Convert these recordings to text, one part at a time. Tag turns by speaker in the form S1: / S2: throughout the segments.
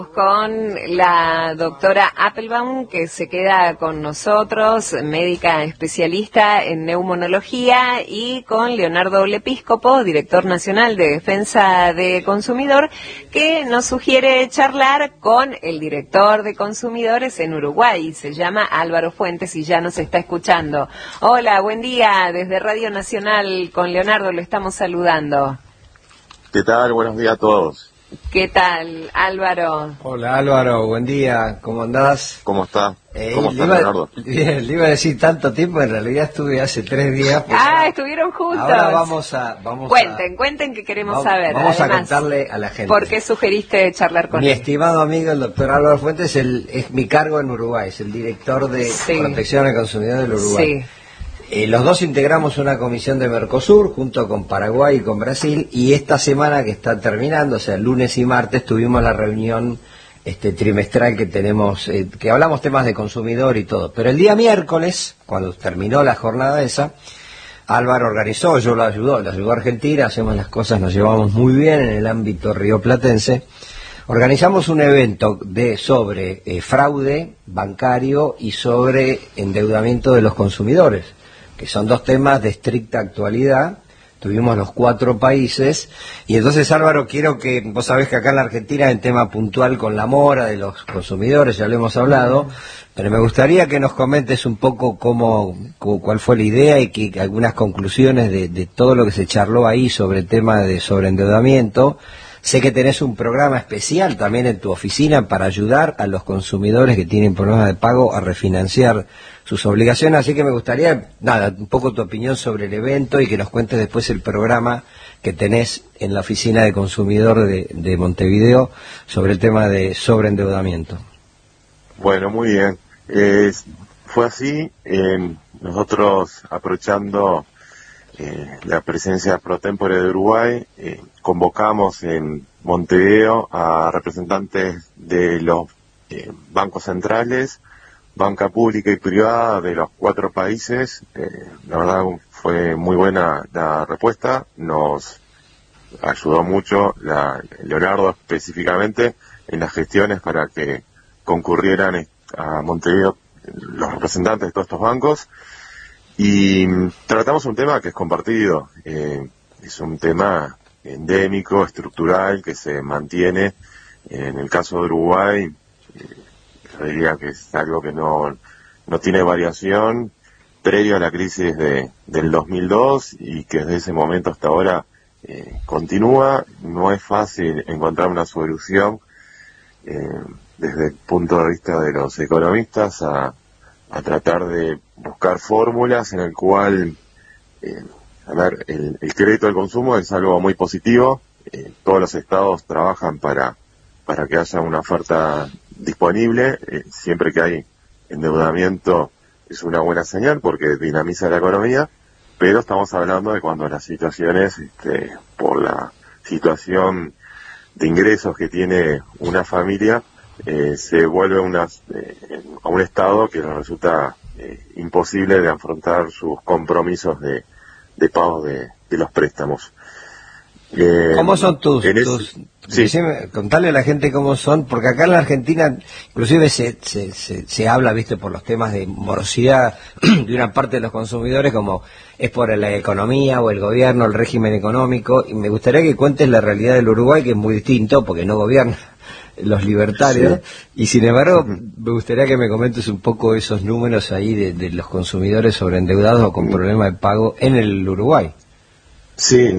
S1: Con la doctora Appelbaum, que se queda con nosotros, médica especialista en neumonología, y con Leonardo Lepíscopo, director nacional de Defensa de Consumidor, que nos sugiere charlar con el director de consumidores en Uruguay. Se llama Álvaro Fuentes y ya nos está escuchando. Hola, buen día. Desde Radio Nacional con Leonardo lo estamos saludando.
S2: ¿Qué tal? Buenos días a todos.
S1: ¿Qué tal, Álvaro?
S3: Hola, Álvaro, buen día, ¿cómo andás?
S2: ¿Cómo está? ¿Cómo está, Leonardo?
S3: Bien, le iba a decir tanto tiempo, en realidad estuve hace 3 días.
S1: Estuvieron juntos.
S3: Ahora vamos
S1: Cuenten que queremos saber.
S3: Vamos
S1: además,
S3: a contarle a la gente.
S1: ¿Por qué sugeriste charlar con él?
S3: Mi estimado amigo, el doctor Álvaro Fuentes, es mi cargo en Uruguay, es el director de Protección al Consumidor del Uruguay. Sí. Los dos integramos una comisión de Mercosur junto con Paraguay y con Brasil, y esta semana que está terminando, o sea, lunes y martes, tuvimos la reunión trimestral que tenemos, que hablamos temas de consumidor y todo. Pero el día miércoles, cuando terminó la jornada esa, Álvaro organizó, yo lo ayudó a Argentina, hacemos las cosas, nos llevamos muy bien en el ámbito rioplatense. Organizamos un evento sobre fraude bancario y sobre endeudamiento de los consumidores, que son dos temas de estricta actualidad. Tuvimos los 4 países, y entonces, Álvaro, quiero que, vos sabés que acá en la Argentina hay un tema puntual con la mora de los consumidores, ya lo hemos hablado, pero me gustaría que nos comentes un poco cuál fue la idea y que algunas conclusiones de todo lo que se charló ahí sobre el tema de sobreendeudamiento. Sé que tenés un programa especial también en tu oficina para ayudar a los consumidores que tienen problemas de pago a refinanciar sus obligaciones, así que me gustaría, un poco tu opinión sobre el evento y que nos cuentes después el programa que tenés en la oficina de consumidor de Montevideo sobre el tema de sobreendeudamiento.
S2: Bueno, muy bien. Fue así, nosotros aprovechando la presencia pro tempore de Uruguay, convocamos en Montevideo a representantes de los bancos centrales, banca pública y privada de los 4 países. La verdad fue muy buena la respuesta, nos ayudó mucho Leonardo específicamente en las gestiones para que concurrieran a Montevideo los representantes de todos estos bancos. Y tratamos un tema que es compartido, es un tema endémico, estructural, que se mantiene. En el caso de Uruguay, yo diría que es algo que no tiene variación, previo a la crisis del 2002, y que desde ese momento hasta ahora continúa. No es fácil encontrar una solución desde el punto de vista de los economistas a tratar de buscar fórmulas en el cual, el crédito al consumo es algo muy positivo. Todos los estados trabajan para que haya una oferta disponible. Siempre que hay endeudamiento es una buena señal porque dinamiza la economía, pero estamos hablando de cuando las situaciones, por la situación de ingresos que tiene una familia, se vuelve a un estado que les resulta imposible de afrontar sus compromisos de pago de los préstamos.
S3: ¿Cómo son contale a la gente cómo son, porque acá en la Argentina inclusive se habla, por los temas de morosidad de una parte de los consumidores, como es por la economía o el gobierno, el régimen económico, y me gustaría que cuentes la realidad del Uruguay, que es muy distinto porque no gobierna los libertarios, y sin embargo me gustaría que me comentes un poco esos números ahí de los consumidores sobreendeudados o con problemas de pago en el Uruguay.
S2: Sí,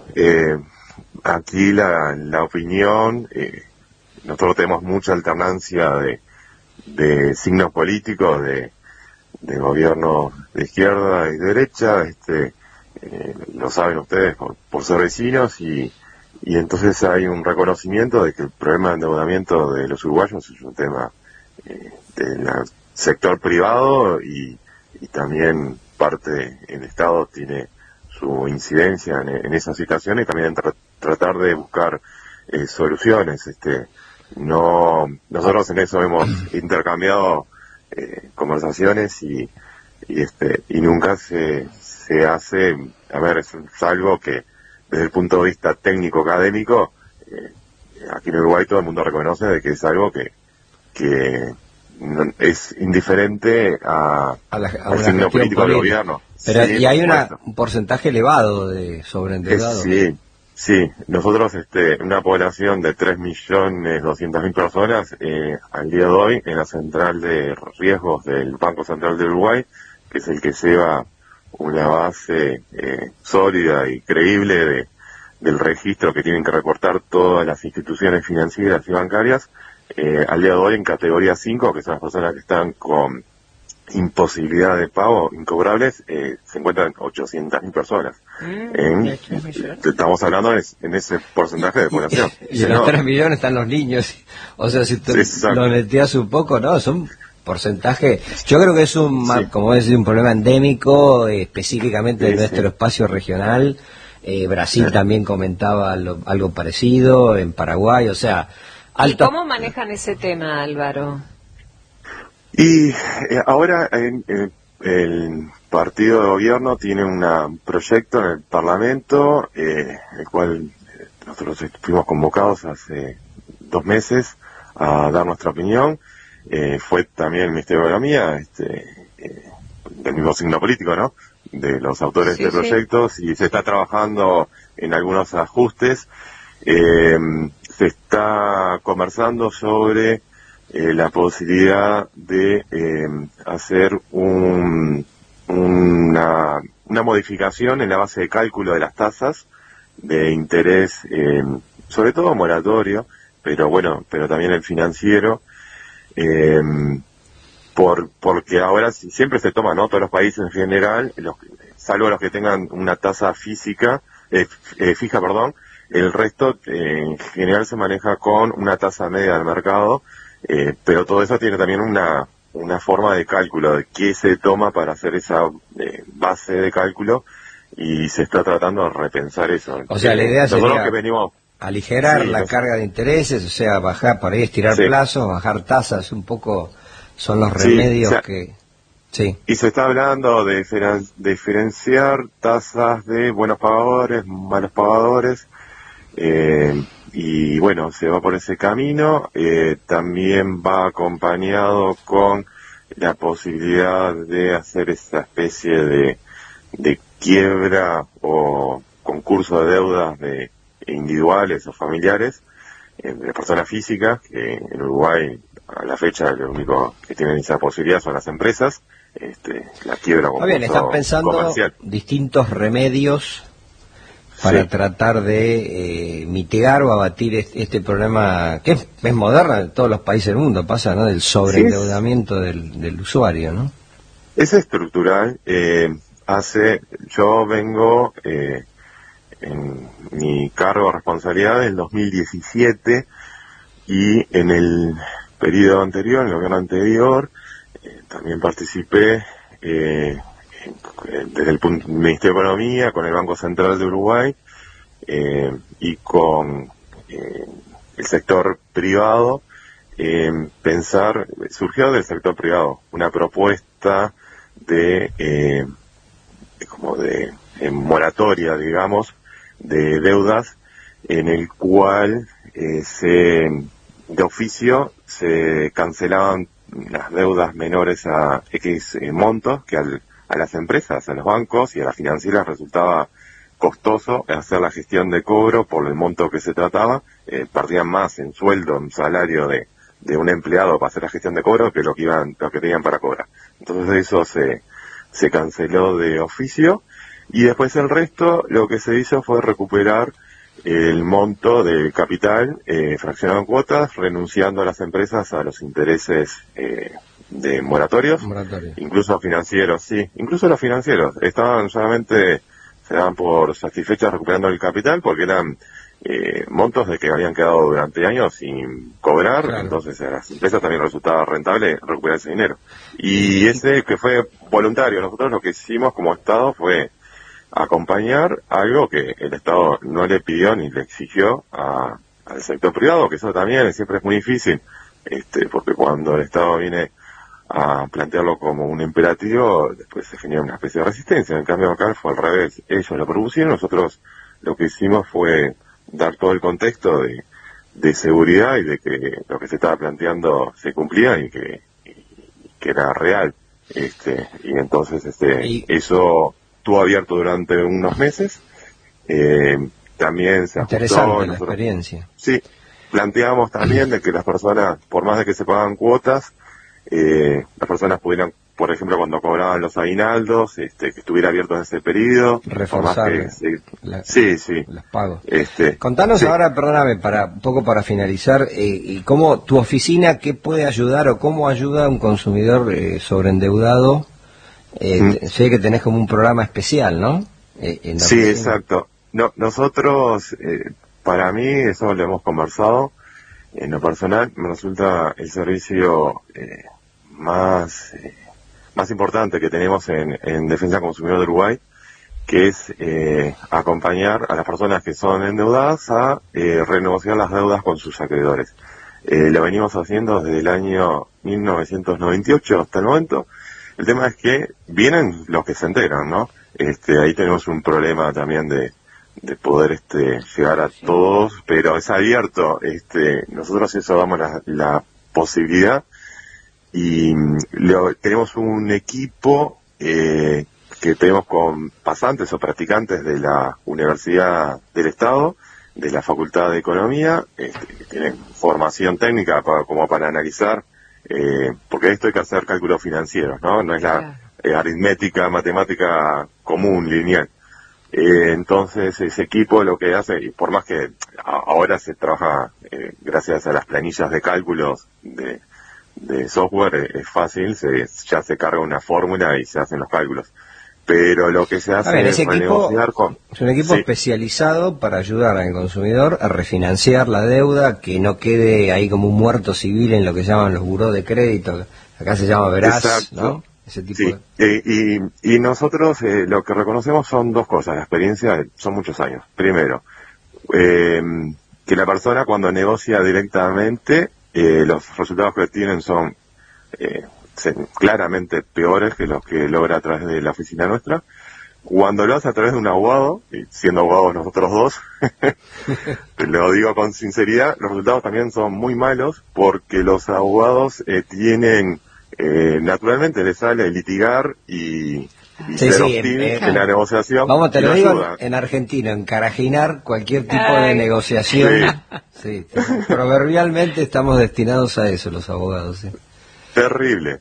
S2: aquí la opinión, nosotros tenemos mucha alternancia de signos políticos, de gobierno de izquierda y derecha, lo saben ustedes por ser vecinos, y entonces hay un reconocimiento de que el problema de endeudamiento de los uruguayos es un tema del sector privado, y también parte el Estado tiene su incidencia en esas situaciones, y también tratar de buscar soluciones. Nosotros en eso hemos intercambiado conversaciones, y nunca se hace, es algo que desde el punto de vista técnico académico aquí en Uruguay todo el mundo reconoce de que es algo que es indiferente al signo político del gobierno.
S3: Pero
S2: sí,
S3: y hay un porcentaje elevado de sobreendeudados.
S2: Sí, nosotros una población de 3.200.000 personas, al día de hoy, en la central de riesgos del Banco Central de Uruguay, que es el que lleva una base sólida y creíble del registro que tienen que reportar todas las instituciones financieras y bancarias, al día de hoy en categoría 5, que son las personas que están con imposibilidad de pago, incobrables, se encuentran 800.000 personas. Estamos hablando en ese porcentaje de población.
S3: Y en los 3 millones están los niños. O sea, si lo neteas un poco, ¿no? Son porcentaje. Yo creo que es como decir, un problema endémico, específicamente de nuestro espacio regional. Brasil también comentaba algo parecido, en Paraguay, o sea...
S1: ¿Y cómo manejan ese tema, Álvaro?
S2: Y ahora el partido de gobierno tiene un proyecto en el Parlamento, el cual nosotros fuimos convocados hace 2 meses a dar nuestra opinión. Fue también el Ministerio de Economía, del mismo signo político, ¿no?, de los autores del proyecto, y se está trabajando en algunos ajustes. Se está conversando sobre la posibilidad de hacer una modificación en la base de cálculo de las tasas de interés, sobre todo moratorio, pero también el financiero, porque ahora siempre se toma, ¿no?, todos los países en general, salvo los que tengan una tasa fija, el resto en general se maneja con una tasa media del mercado, pero todo eso tiene también una forma de cálculo de qué se toma para hacer esa base de cálculo, y se está tratando de repensar eso.
S3: O sea, la idea sería aligerar la carga de intereses, o sea, bajar, para ahí estirar plazos, bajar tasas, un poco son los remedios que... Sí.
S2: Y se está hablando de diferenciar tasas de buenos pagadores, malos pagadores, y bueno, se va por ese camino. También va acompañado con la posibilidad de hacer esa especie de quiebra o concurso de deudas de individuales o familiares, de personas físicas, que en Uruguay a la fecha lo único que tienen esa posibilidad son las empresas. La quiebra concurso
S3: bien, están pensando
S2: comercial.
S3: Distintos remedios para tratar de mitigar o abatir este problema que es moderno en todos los países del mundo, pasa, ¿no?, del sobreendeudamiento del usuario, ¿no?
S2: Es estructural. Yo vengo en mi cargo de responsabilidad del 2017, y en el periodo anterior, en el gobierno anterior, también participé desde el Ministerio de Economía, con el Banco Central de Uruguay, y con el sector privado. Surgió del sector privado una propuesta de moratoria, digamos, de deudas, en el cual de oficio se cancelaban las deudas menores a X montos, que a las empresas, a los bancos y a las financieras resultaba costoso hacer la gestión de cobro por el monto que se trataba. Perdían más en sueldo, en salario de un empleado para hacer la gestión de cobro que lo que tenían para cobrar. Entonces eso se canceló de oficio, y después el resto lo que se hizo fue recuperar el monto del capital fraccionado en cuotas, renunciando a las empresas a los intereses de moratorios, incluso financieros. Incluso los financieros estaban solamente, se daban por satisfechas recuperando el capital, porque eran montos de que habían quedado durante años sin cobrar. Entonces a las empresas también resultaba rentable recuperar ese dinero, y ese que fue voluntario. Nosotros lo que hicimos como Estado fue acompañar algo que el Estado no le pidió ni le exigió al sector privado, que eso también siempre es muy difícil, porque cuando el Estado viene a plantearlo como un imperativo, después se genera una especie de resistencia. En cambio acá fue al revés, ellos lo propusieron, nosotros lo que hicimos fue dar todo el contexto de de seguridad y de que lo que se estaba planteando se cumplía y que era real. Y entonces eso estuvo abierto durante unos meses. También se ajustó.
S3: Interesante la experiencia.
S2: Sí, planteamos también de que las personas, por más de que se pagan cuotas, las personas pudieran, por ejemplo, cuando cobraban los aguinaldos, que estuviera abierto en ese periodo.
S3: Reforzar
S2: los
S3: pagos. Contanos ahora, perdóname, un poco para finalizar, y cómo tu oficina, qué puede ayudar o cómo ayuda a un consumidor sobreendeudado. Sé que tenés como un programa especial, ¿no?
S2: Sí, exacto. No, nosotros, para mí, eso lo hemos conversado. En lo personal, me resulta el servicio más importante que tenemos en Defensa del Consumidor de Uruguay, que es acompañar a las personas que son endeudadas a renegociar las deudas con sus acreedores. Lo venimos haciendo desde el año 1998 hasta el momento. El tema es que vienen los que se enteran, ¿no? Ahí tenemos un problema también de poder llegar a todos, pero es abierto. Nosotros eso damos la posibilidad y tenemos un equipo que tenemos con pasantes o practicantes de la Universidad del Estado, de la Facultad de Economía, que tienen formación técnica como para analizar, porque esto hay que hacer cálculos financieros, ¿no? No es la aritmética, matemática común, lineal. Entonces ese equipo lo que hace, y por más que ahora se trabaja gracias a las planillas de cálculos de software, es fácil, ya se carga una fórmula y se hacen los cálculos. Pero lo que se hace es renegociar
S3: es un equipo especializado para ayudar al consumidor a refinanciar la deuda, que no quede ahí como un muerto civil en lo que llaman los burós de crédito, acá se llama veraz. Exacto. ¿No? Ese tipo
S2: y nosotros lo que reconocemos son dos cosas. La experiencia son muchos años. Primero, que la persona cuando negocia directamente, los resultados que tienen son claramente peores que los que logra a través de la oficina nuestra. Cuando lo hace a través de un abogado, y siendo abogados nosotros dos, lo digo con sinceridad, los resultados también son muy malos porque los abogados tienen... naturalmente les sale litigar y ser hostiles en la negociación.
S3: Vamos, te lo digo en argentino, encarajinar cualquier tipo de negociación. Sí, proverbialmente estamos destinados a eso los abogados. Sí.
S2: Terrible.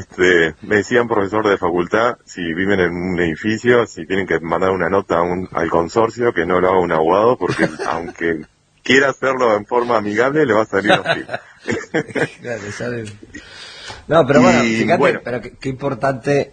S2: Me decía un profesor de facultad, si viven en un edificio, si tienen que mandar una nota al consorcio, que no lo haga un abogado, porque aunque quiera hacerlo en forma amigable, le va a salir hostil.
S3: Claro, ¿sabes? No, pero bueno, fíjate, pero qué importante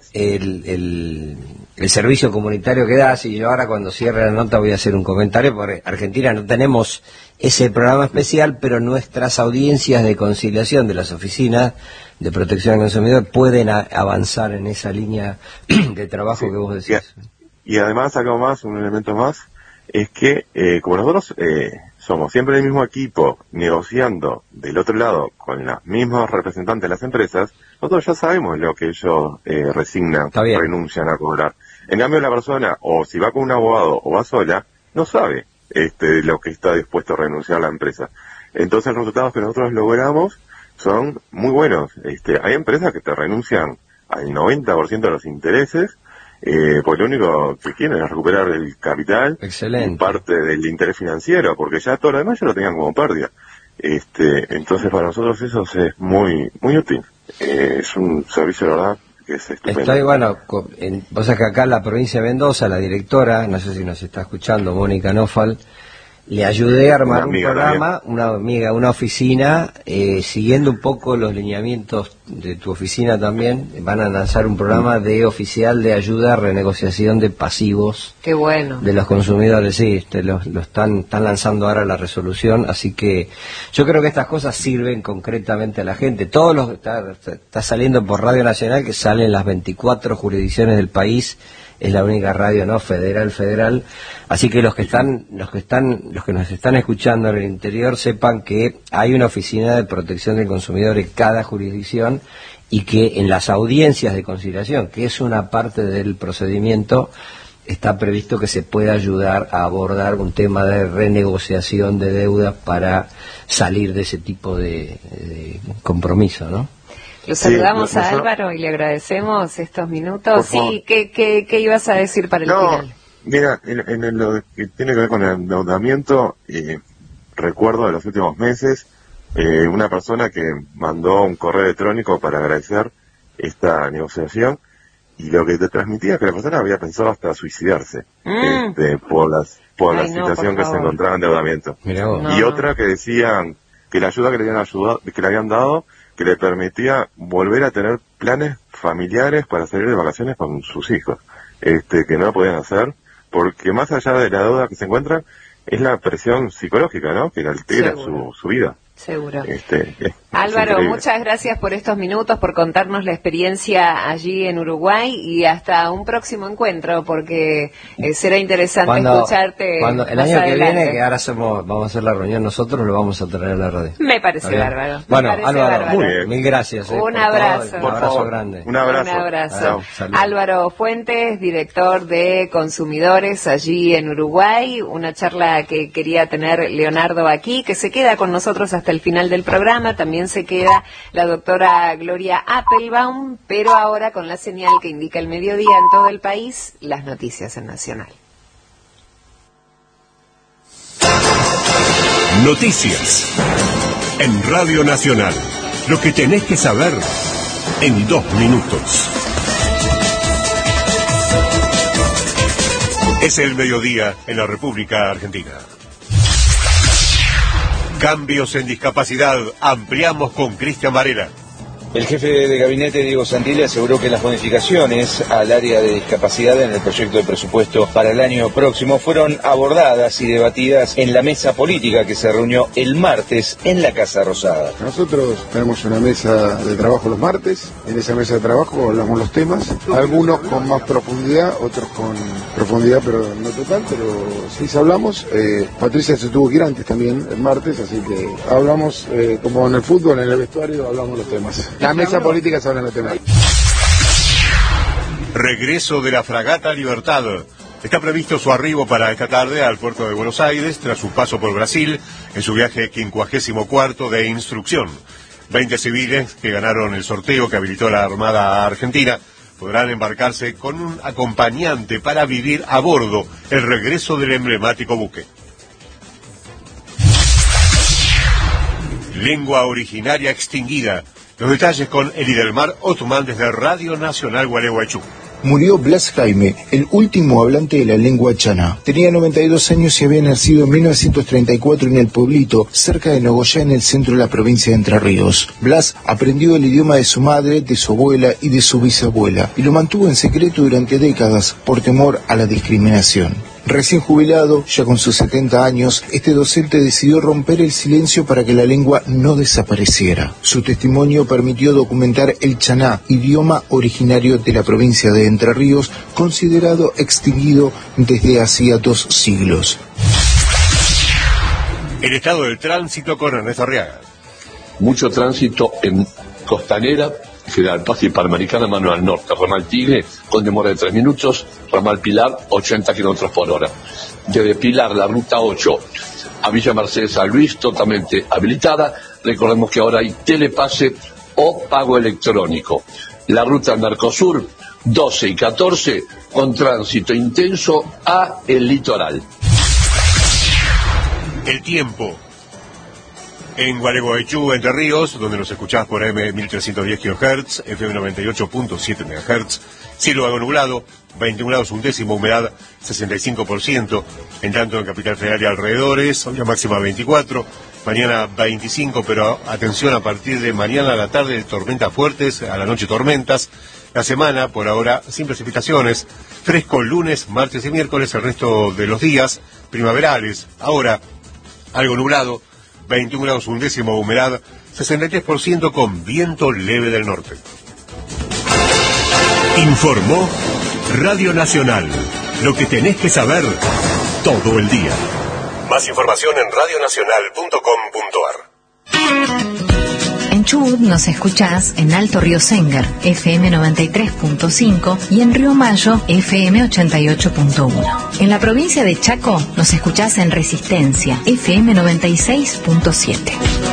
S3: el servicio comunitario que das, y yo ahora cuando cierre la nota voy a hacer un comentario, porque Argentina no tenemos ese programa especial, pero nuestras audiencias de conciliación de las oficinas de protección al consumidor pueden avanzar en esa línea de trabajo que vos decís.
S2: Y además, algo más, un elemento más, es que como nosotros somos siempre el mismo equipo negociando del otro lado con los mismos representantes de las empresas, nosotros ya sabemos lo que ellos renuncian a cobrar. En cambio, la persona, o si va con un abogado o va sola, no sabe lo que está dispuesto a renunciar la empresa. Entonces, los resultados que nosotros logramos son muy buenos. Hay empresas que te renuncian al 90% de los intereses, pues lo único que quieren es recuperar el capital.
S3: Excelente.
S2: Y parte del interés financiero, porque ya todo lo demás ya lo tenían como pérdida. Entonces para nosotros eso es muy muy útil. Es un servicio, la verdad, que es estupendo.
S3: Estoy, bueno, vos sabés que acá en la provincia de Mendoza, la directora, no sé si nos está escuchando, Mónica Nofal, le ayudé a armar un programa, una oficina, siguiendo un poco los lineamientos de tu oficina también. Van a lanzar un programa de oficial de ayuda a renegociación de pasivos.
S1: Qué bueno.
S3: De los consumidores, sí, lo están lanzando ahora la resolución, así que yo creo que estas cosas sirven concretamente a la gente. Todos los está saliendo por Radio Nacional, que salen las 24 jurisdicciones del país. Es la única radio no federal, así que los que nos están escuchando en el interior sepan que hay una oficina de protección del consumidor en cada jurisdicción, y que en las audiencias de conciliación, que es una parte del procedimiento, está previsto que se pueda ayudar a abordar un tema de renegociación de deudas para salir de ese tipo de compromiso, ¿no?
S1: Lo saludamos a Álvaro y le agradecemos estos minutos. Sí, ¿qué ibas a decir para el final?
S2: Mira, en lo que tiene que ver con el endeudamiento, recuerdo de los últimos meses, una persona que mandó un correo electrónico para agradecer esta negociación, y lo que te transmitía es que la persona había pensado hasta suicidarse por la situación que se encontraba en endeudamiento. Y otra que decían que la ayuda que le habían dado, que le permitía volver a tener planes familiares para salir de vacaciones con sus hijos, que no lo podían hacer, porque más allá de la deuda que se encuentra, es la presión psicológica, ¿no?, que le altera su vida.
S1: Seguro. Álvaro, muchas gracias por estos minutos, por contarnos la experiencia allí en Uruguay, y hasta un próximo encuentro, porque será interesante escucharte.
S3: Cuando el año que viene, que ahora vamos a hacer la reunión nosotros, lo vamos a traer a la radio.
S1: Me parece bárbaro.
S3: Bueno, Álvaro, muy bien. Mil gracias.
S1: Un abrazo.
S3: Un abrazo grande.
S2: Un abrazo.
S1: Álvaro Fuentes, director de Consumidores allí en Uruguay. Una charla que quería tener Leonardo aquí, que se queda con nosotros hasta el final del programa. También se queda la doctora Gloria Appelbaum, pero ahora con la señal que indica el mediodía en todo el país, las noticias en Nacional.
S4: Noticias en Radio Nacional. Lo que tenés que saber en 2 minutos. Es el mediodía en la República Argentina. Cambios en discapacidad. Ampliamos con Cristian Varela.
S5: El jefe de gabinete, Diego Santilli, aseguró que las bonificaciones al área de discapacidad en el proyecto de presupuesto para el año próximo fueron abordadas y debatidas en la mesa política que se reunió el martes en la Casa Rosada.
S6: Nosotros tenemos una mesa de trabajo los martes. En esa mesa de trabajo hablamos los temas, algunos con más profundidad, otros con profundidad pero no total, pero sí hablamos. Patricia se tuvo que ir antes también el martes, así que hablamos como en el fútbol, en el vestuario, hablamos los temas. La mesa política se habla en el tema.
S4: Regreso de la fragata Libertad. Está previsto su arribo para esta tarde al puerto de Buenos Aires, tras su paso por Brasil, en su viaje 54 de instrucción. 20 civiles que ganaron el sorteo que habilitó la Armada Argentina podrán embarcarse con un acompañante para vivir a bordo el regreso del emblemático buque. Lengua originaria extinguida. Los detalles con Elidelmar Othman desde Radio Nacional Gualeguaychú.
S7: Murió Blas Jaime, el último hablante de la lengua chaná. Tenía 92 años y había nacido en 1934 en el pueblito, cerca de Nogoyá, en el centro de la provincia de Entre Ríos. Blas aprendió el idioma de su madre, de su abuela y de su bisabuela, y lo mantuvo en secreto durante décadas por temor a la discriminación. Recién jubilado, ya con sus 70 años, este docente decidió romper el silencio para que la lengua no desapareciera. Su testimonio permitió documentar el chaná, idioma originario de la provincia de Entre Ríos, considerado extinguido desde hacía 2 siglos.
S4: El estado del tránsito con Ernesto Arriaga.
S8: Mucho tránsito en Costanera, General Paz y Panamericana, mano al norte. Ramal Tigre, con demora de 3 minutos. Ramal Pilar, 80 kilómetros por hora. Desde Pilar, la ruta 8 a Villa Mercedes San Luis, totalmente habilitada. Recordemos que ahora hay telepase o pago electrónico. La ruta Mercosur, 12 y 14, con tránsito intenso a el litoral.
S4: El tiempo. En Gualeguaychú, Entre Ríos, donde nos escuchás por AM 1310 kHz, FM 98.7 MHz, cielo algo nublado, 21 grados un décimo, humedad 65%, en tanto en Capital Federal y alrededores, hoy la máxima 24, mañana 25, pero atención, a partir de mañana a la tarde tormentas fuertes, a la noche tormentas, la semana por ahora sin precipitaciones, fresco lunes, martes y miércoles, el resto de los días primaverales, ahora algo nublado, 21 grados un décimo, humedad 63%, con viento leve del norte. Informó Radio Nacional. Lo que tenés que saber todo el día. Más información en radionacional.com.ar.
S9: En Chubut nos escuchás en Alto Río Sénger, FM 93.5 y en Río Mayo, FM 88.1. En la provincia de Chaco nos escuchás en Resistencia, FM 96.7.